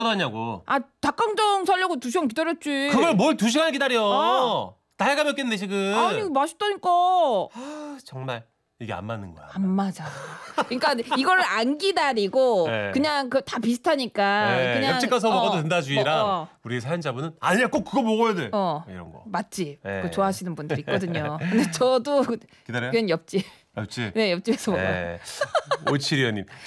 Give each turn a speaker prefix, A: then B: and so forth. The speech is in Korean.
A: 하냐고.
B: 아, 닭강정 사려고 2시간 기다렸지.
A: 그걸 뭘 2시간을 기다려. 다 해가면겠네 지금.
B: 아니, 맛있다니까.
A: 정말 이게 안 맞는 거야.
B: 안 맞아. 그러니까 이거를 안 기다리고
A: 네.
B: 그냥 그 다 비슷하니까
A: 네,
B: 그냥
A: 옆집 가서 먹어도 된다 주의랑 우리 사연자분은 아니야 꼭 그거 먹어야 돼. 이런 거.
B: 맞지.
A: 네.
B: 그거 좋아하시는 분들 있거든요. 근데 저도
A: 기다려요?
B: 그냥 옆집.
A: 옆집.
B: 네, 옆집에서 먹어요.
A: 네. 5725님.